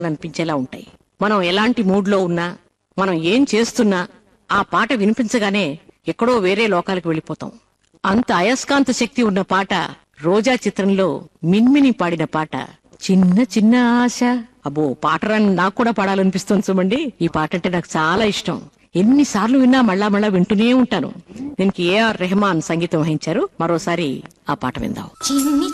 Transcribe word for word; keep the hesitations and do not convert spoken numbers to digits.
అనిపించేలా ఉంటాయి. మనం ఎలాంటి మూడ్ లో ఉన్నా, మనం ఏం చేస్తున్నా ఆ పాట వినిపించగానే ఎక్కడో వేరే లోకాలకు వెళ్ళిపోతాం. అంత అయస్కాంత శక్తి ఉన్న పాట రోజా చిత్రంలో మిన్మిని పాడిన పాట చిన్న చిన్న ఆశ. అబ్బో, పాటరాని నాకు కూడా పాడాలనిపిస్తుంది చూడండి. ఈ పాట అంటే నాకు చాలా ఇష్టం. ఎన్నిసార్లు విన్నా మళ్ళా మళ్ళా వింటూనే ఉంటాను. దీనికి ఏఆర్ రెహమాన్ సంగీతం వహించారు. మరోసారి ఆ పాట విందాం.